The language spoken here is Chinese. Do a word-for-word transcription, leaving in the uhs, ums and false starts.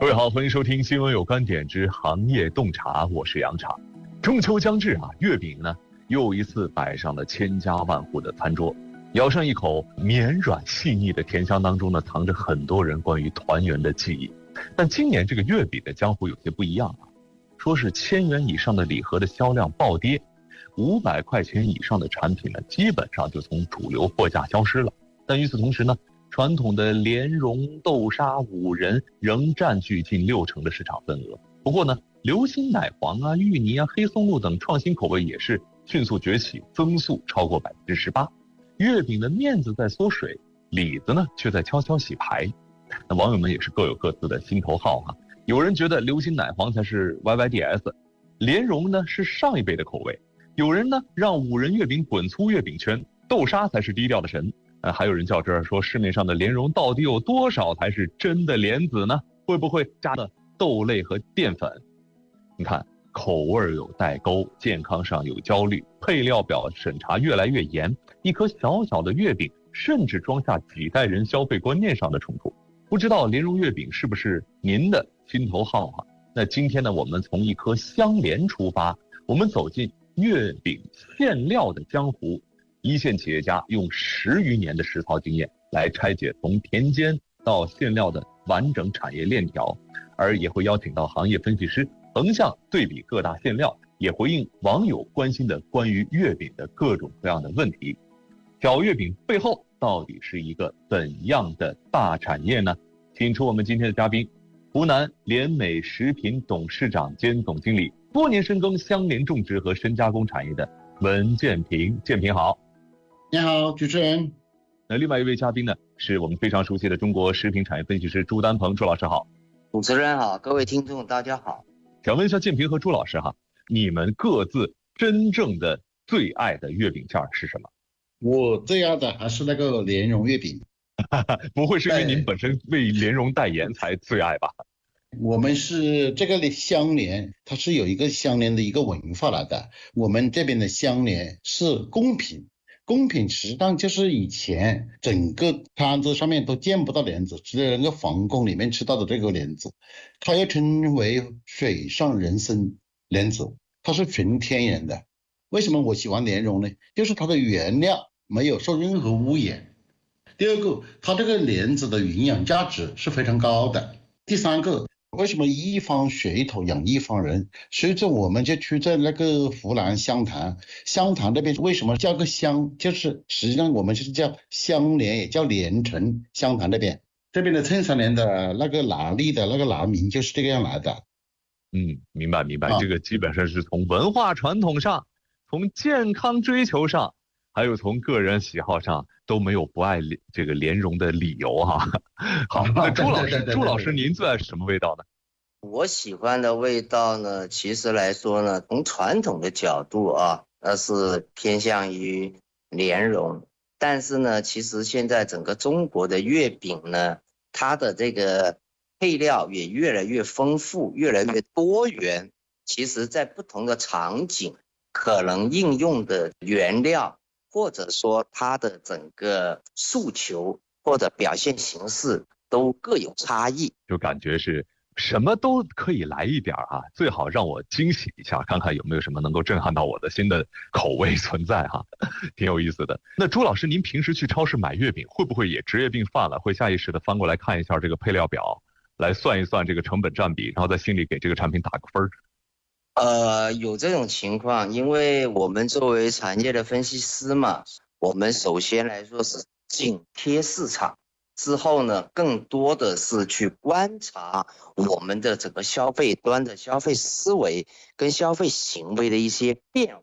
各位好，欢迎收听新闻有观点之行业洞察，我是杨茶。中秋将至啊，月饼呢又一次摆上了千家万户的餐桌。咬上一口绵软细腻的甜香当中呢，藏着很多人关于团圆的记忆。但今年这个月饼的江湖有些不一样啊，说是千元以上的礼盒的销量暴跌，五百块钱以上的产品呢，基本上就从主流货架消失了。但与此同时呢，传统的莲蓉、豆沙、五仁仍占据近六成的市场份额。不过呢，流心奶黄啊、芋泥啊、黑松露等创新口味也是迅速崛起，增速超过百分之十八。月饼的面子在缩水，里子呢却在悄悄洗牌。那网友们也是各有各自的心头好哈、啊。有人觉得流心奶黄才是 Y Y D S， 莲蓉呢是上一辈的口味。有人呢让五仁月饼滚出月饼圈，豆沙才是低调的神。呃，还有人较真儿说，市面上的莲蓉到底有多少才是真的莲子呢？会不会加了豆类和淀粉？你看，口味有代沟，健康上有焦虑，配料表审查越来越严，一颗小小的月饼甚至装下几代人消费观念上的冲突。不知道莲蓉月饼是不是您的心头好啊？那今天呢，我们从一颗香莲出发，我们走进月饼馅料的江湖。一线企业家用十余年的实操经验来拆解从田间到馅料的完整产业链条，而也会邀请到行业分析师横向对比各大馅料，也回应网友关心的关于月饼的各种各样的问题。小月饼背后到底是一个怎样的大产业呢？请出我们今天的嘉宾，湖南联美食品董事长兼总经理，多年深耕香莲种植和深加工产业的文建平。建平好。 你好，主持人。 那另外一位嘉宾呢，是我们非常熟悉的中国食品产业分析师朱丹鹏。朱老师好。 主持人好，各位听众大家好。 想问一下建平和朱老师哈，你们各自真正的最爱的月饼馅是什么？ 我最爱的还是那个莲蓉月饼。 不会是因为您本身为莲蓉代言才最爱吧？ 我们是这个香莲，它是有一个香莲的一个文化来的。我们这边的香莲是贡品，贡品实际上就是以前整个摊子上面都见不到莲子，只有那个皇宫里面吃到的这个莲子，它又称为水上人参莲子，它是纯天然的。为什么我喜欢莲蓉呢？就是它的原料没有受任何污染。第二个，它这个莲子的营养价值是非常高的。第三个，为什么一方水土养一方人？所以说我们就去在那个湖南湘潭，湘潭那边为什么叫个湘？就是实际上我们就是叫香莲，也叫莲城。湘潭那边这边的衬衫莲的那个拿力的那个拿名就是这个样来的。 嗯，明白明白、啊、这个基本上是从文化传统上，从健康追求上，还有从个人喜好上都没有不爱这个莲蓉的理由哈。好，那朱老师，朱老师您最爱什么味道呢？ 我喜欢的味道呢，其实来说呢，从传统的角度啊，那是偏向于莲蓉。但是呢，其实现在整个中国的月饼呢，它的这个配料也越来越丰富，越来越多元。其实在不同的场景，可能应用的原料，或者说它的整个诉求或者表现形式都各有差异， 就感觉是什么都可以来一点啊，最好让我惊喜一下，看看有没有什么能够震撼到我的新的口味存在哈，挺有意思的。那朱老师，您平时去超市买月饼，会不会也职业病犯了，会下意识的翻过来看一下这个配料表，来算一算这个成本占比，然后在心里给这个产品打个分？ 呃，有这种情况，因为我们作为产业的分析师嘛，我们首先来说是紧贴市场，之后呢，更多的是去观察我们的整个消费端的消费思维跟消费行为的一些变